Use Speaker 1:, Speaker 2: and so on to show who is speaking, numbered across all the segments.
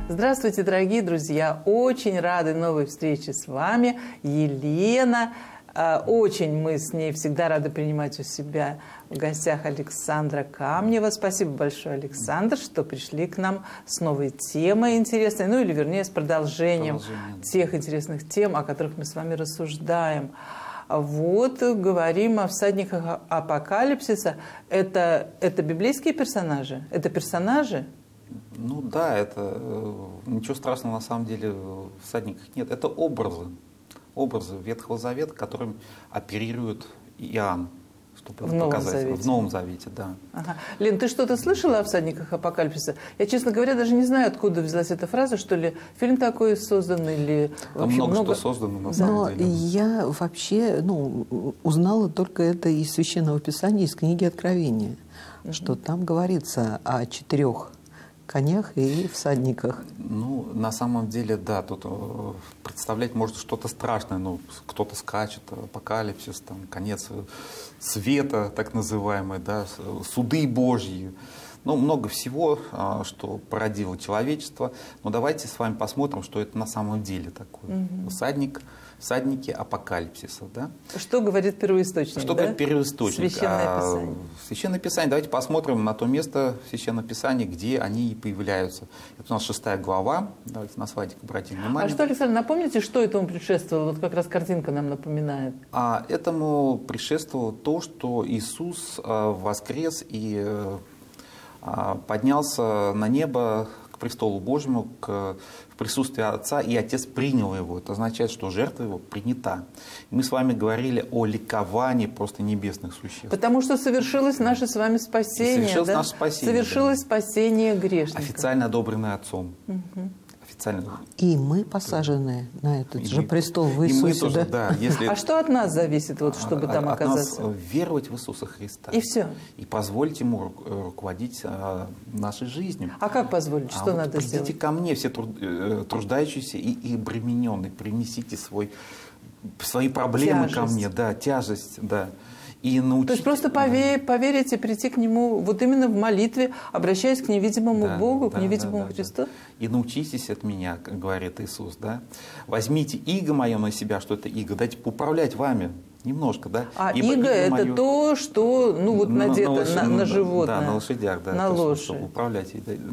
Speaker 1: Здравствуйте, дорогие друзья! Очень рады новой встрече с вами. Елена. Очень мы с ней всегда рады принимать у себя в гостях Александра Камнева. Спасибо большое, Александр, что пришли к нам с новой темой интересной, ну или вернее с продолжением тех интересных тем, о которых мы с вами рассуждаем. Вот, говорим о всадниках апокалипсиса. Это библейские персонажи? Это персонажи?
Speaker 2: Ну да, это ничего страшного на самом деле в всадниках нет. Это образы Ветхого Завета, которым оперирует Иоанн, чтобы показать. В Новом Завете, да.
Speaker 1: Ага. Лен, ты что-то слышала о всадниках апокалипсиса? Я, честно говоря, даже не знаю, откуда взялась эта фраза, что ли фильм такой создан, или вообще
Speaker 2: много что создано на самом деле.
Speaker 3: Но я вообще узнала только это из Священного Писания, из книги Откровения, что там говорится о 4 конях и всадниках.
Speaker 2: Ну, на самом деле, да, тут представлять может что-то страшное, ну, кто-то скачет, апокалипсис, там, конец света, так называемый, да, суды Божьи. Ну, много всего, что породило человечество. Но давайте с вами посмотрим, что это на самом деле такое. Всадники апокалипсиса, да?
Speaker 1: Что говорит первоисточник?
Speaker 2: Что говорит первоисточник?
Speaker 1: Священное Писание.
Speaker 2: Священное Писание. Давайте посмотрим на то место в Священном Писании, где они и появляются. Это у нас 6 глава. Давайте на слайдик обратим внимание.
Speaker 1: А что, Александр, напомните, что этому предшествовало? Вот как раз картинка нам напоминает.
Speaker 2: Этому предшествовало то, что Иисус воскрес и поднялся на небо к престолу Божьему, в присутствии Отца, и Отец принял его. Это означает, что жертва его принята. Мы с вами говорили о ликовании просто небесных существ.
Speaker 1: Потому что совершилось наше с вами спасение.
Speaker 2: Совершилось наше спасение.
Speaker 1: Совершилось спасение грешника.
Speaker 2: Официально одобренное Отцом.
Speaker 3: И мы посажены на этот же престол в Иисусе.
Speaker 2: И мы тоже, да, если...
Speaker 1: А что от нас зависит, вот, чтобы там оказаться?
Speaker 2: От нас веровать в Иисуса Христа.
Speaker 1: И все.
Speaker 2: И позволить Ему руководить нашей жизнью.
Speaker 1: А как позволить? Что надо сделать?
Speaker 2: Придите ко мне, все труждающиеся и обремененные, принесите свои проблемы ко мне, да, тяжесть, да. И
Speaker 1: то есть просто поверить и прийти к Нему вот именно в молитве, обращаясь к невидимому Богу, к невидимому Христу?
Speaker 2: Да. И научитесь от меня, как говорит Иисус, да. Возьмите иго мое на себя, что это иго, дайте управлять вами немножко, да.
Speaker 1: А иго это мое... то, что, ну вот надето на животное.
Speaker 2: Да, на лошадях, да.
Speaker 1: На лошадь.
Speaker 2: Чтобы управлять.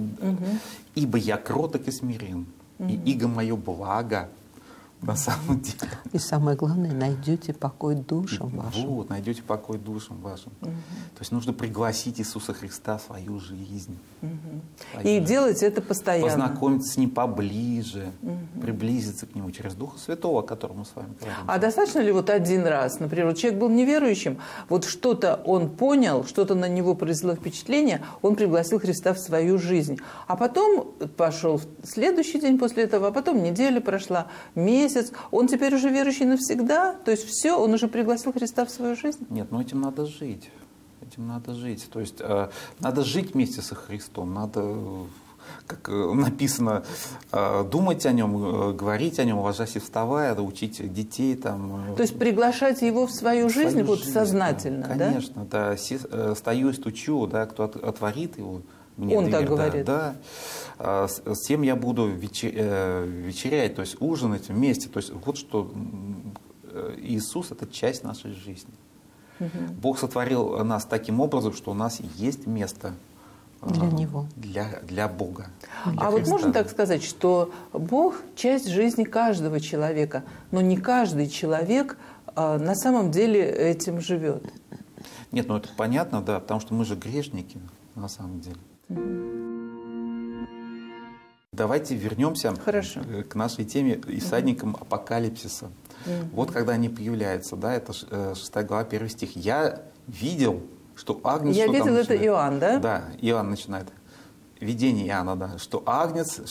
Speaker 2: Ибо я кроток и смирен, и иго мое благо. На самом деле.
Speaker 3: И самое главное, найдете покой душам вашим.
Speaker 2: Вот, найдете покой душам вашим. То есть нужно пригласить Иисуса Христа в свою жизнь.
Speaker 1: И делать это постоянно.
Speaker 2: Познакомиться с Ним поближе, приблизиться к Нему через Духа Святого, о котором мы с вами говорим.
Speaker 1: А достаточно ли вот один раз, например, вот человек был неверующим, вот что-то он понял, что-то на него произвело впечатление, он пригласил Христа в свою жизнь. А потом пошел следующий день после этого, а потом неделя прошла, месяц, он теперь уже верующий навсегда? То есть все, он уже пригласил Христа в свою жизнь?
Speaker 2: Нет, но этим надо жить. Этим надо жить. То есть надо жить вместе со Христом, надо, как написано, думать о Нем, говорить о Нем, ложась и вставая, учить детей. Там,
Speaker 1: то есть приглашать Его в свою жизнь, вот сознательно, да?
Speaker 2: Конечно, да. Стою и стучу, да, кто отворит Его.
Speaker 1: Он дверь, так говорит.
Speaker 2: Да. С тем я буду вечерять, то есть ужинать вместе. То есть вот что Иисус – это часть нашей жизни. Бог сотворил нас таким образом, что у нас есть место
Speaker 3: для Него,
Speaker 2: для Бога.
Speaker 1: Для вот можно так сказать, что Бог – часть жизни каждого человека, но не каждый человек на самом деле этим живет.
Speaker 2: Нет, ну это понятно, да, потому что мы же грешники на самом деле. Давайте вернемся к нашей теме и всадникам апокалипсиса. Вот когда они появляются, да, это 6 глава, 1 стих. Я видел, что Агнец...
Speaker 1: Я видел, это Иоанн, да?
Speaker 2: Да, Иоанн начинает. Видение Иоанна, да. Что Агнец